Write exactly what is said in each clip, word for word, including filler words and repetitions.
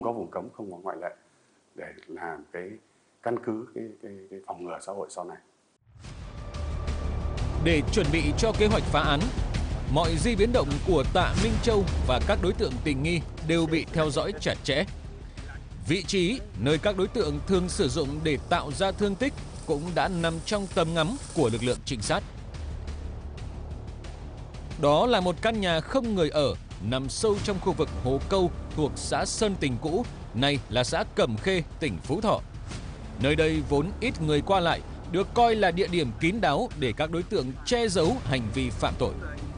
Có vùng cấm không có ngoại lệ để làm cái căn cứ cái, cái, cái phòng ngừa xã hội sau này. Để chuẩn bị cho kế hoạch phá án, mọi di biến động của Tạ Minh Châu và các đối tượng tình nghi đều bị theo dõi chặt chẽ. Vị trí nơi các đối tượng thường sử dụng để tạo ra thương tích cũng đã nằm trong tầm ngắm của lực lượng trinh sát. Đó là một căn nhà không người ở nằm sâu trong khu vực Hồ Câu thuộc xã Sơn Tình cũ, nay là xã Cẩm Khê, tỉnh Phú Thọ. Nơi đây vốn ít người qua lại, được coi là địa điểm kín đáo để các đối tượng che giấu hành vi phạm tội.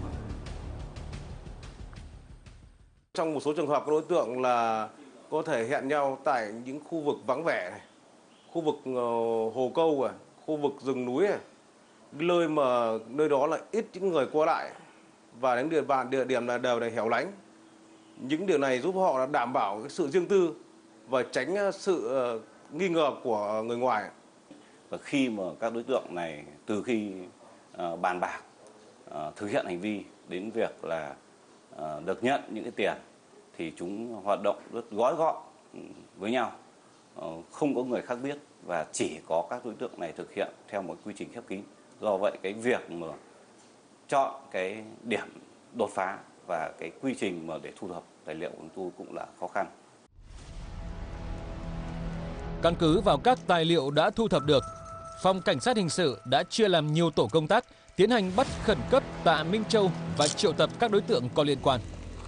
Trong một số trường hợp các đối tượng là có thể hẹn nhau tại những khu vực vắng vẻ này, khu vực hồ câu, này, khu vực rừng núi này, nơi mà nơi đó là ít những người qua lại và những địa bàn địa điểm là đều là hẻo lánh. Những điều này giúp họ đảm bảo cái sự riêng tư và tránh sự nghi ngờ của người ngoài. Và khi mà các đối tượng này từ khi uh, bàn bạc uh, thực hiện hành vi đến việc là uh, được nhận những cái tiền thì chúng hoạt động rất gói gọn với nhau, uh, không có người khác biết và chỉ có các đối tượng này thực hiện theo một quy trình khép kín. Do vậy cái việc mà chọn cái điểm đột phá và cái quy trình mà để thu thập tài liệu của chúng tôi cũng là khó khăn. Căn cứ vào các tài liệu đã thu thập được, Phòng Cảnh sát Hình sự đã chia làm nhiều tổ công tác tiến hành bắt khẩn cấp Tạ Minh Châu và triệu tập các đối tượng có liên quan.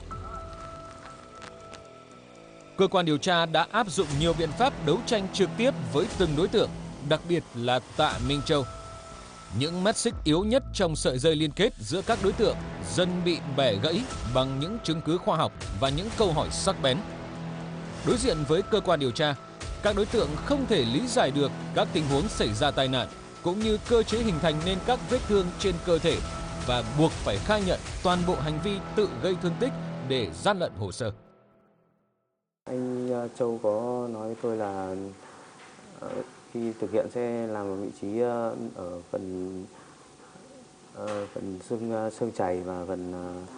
Cơ quan điều tra đã áp dụng nhiều biện pháp đấu tranh trực tiếp với từng đối tượng, đặc biệt là Tạ Minh Châu. Những mắt xích yếu nhất trong sợi dây liên kết giữa các đối tượng dần bị bẻ gãy bằng những chứng cứ khoa học và những câu hỏi sắc bén. Đối diện với cơ quan điều tra, các đối tượng không thể lý giải được các tình huống xảy ra tai nạn cũng như cơ chế hình thành nên các vết thương trên cơ thể và buộc phải khai nhận toàn bộ hành vi tự gây thương tích để gian lận hồ sơ. Anh Châu có nói với tôi là khi thực hiện sẽ làm ở vị trí ở phần phần xương xương chày và phần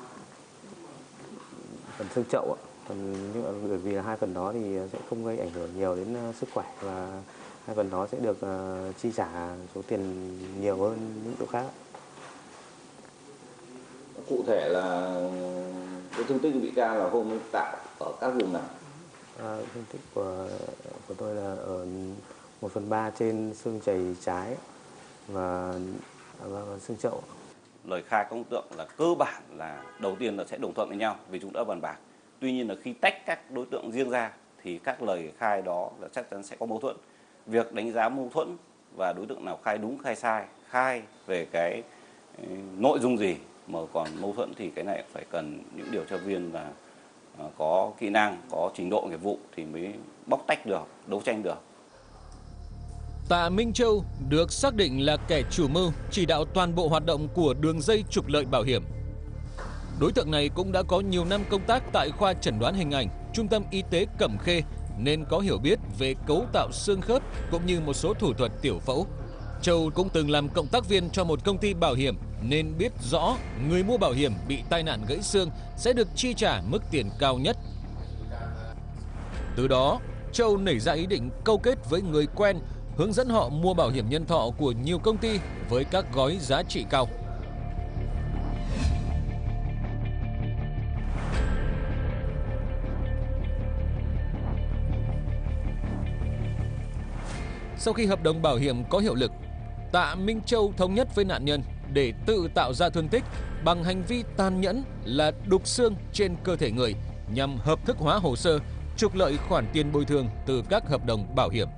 phần xương chậu. Phần bởi vì là hai phần đó thì sẽ không gây ảnh hưởng nhiều đến sức khỏe và hai phần đó sẽ được uh, chi trả số tiền nhiều hơn những chỗ khác. Cụ thể là cái thương tích của bị can là hôm tạo ở các vùng nào? À, thương tích của của tôi là ở một phần ba trên xương chày trái và, và, và xương chậu. Lời khai các đối tượng là cơ bản là đầu tiên là sẽ đồng thuận với nhau vì chúng đã bàn bạc. Tuy nhiên là khi tách các đối tượng riêng ra thì các lời khai đó là chắc chắn sẽ có mâu thuẫn. Việc đánh giá mâu thuẫn và đối tượng nào khai đúng khai sai, khai về cái nội dung gì mà còn mâu thuẫn thì cái này phải cần những điều tra viên là có kỹ năng, có trình độ nghiệp vụ thì mới bóc tách được, đấu tranh được. Tạ Minh Châu được xác định là kẻ chủ mưu chỉ đạo toàn bộ hoạt động của đường dây trục lợi bảo hiểm. Đối tượng này cũng đã có nhiều năm công tác tại khoa chẩn đoán hình ảnh, Trung tâm Y tế Cẩm Khê nên có hiểu biết về cấu tạo xương khớp cũng như một số thủ thuật tiểu phẫu. Châu cũng từng làm cộng tác viên cho một công ty bảo hiểm nên biết rõ người mua bảo hiểm bị tai nạn gãy xương sẽ được chi trả mức tiền cao nhất. Từ đó, Châu nảy ra ý định câu kết với người quen, hướng dẫn họ mua bảo hiểm nhân thọ của nhiều công ty với các gói giá trị cao. Sau khi hợp đồng bảo hiểm có hiệu lực, Tạ Minh Châu thống nhất với nạn nhân để tự tạo ra thương tích bằng hành vi tàn nhẫn là đục xương trên cơ thể người nhằm hợp thức hóa hồ sơ, trục lợi khoản tiền bồi thường từ các hợp đồng bảo hiểm.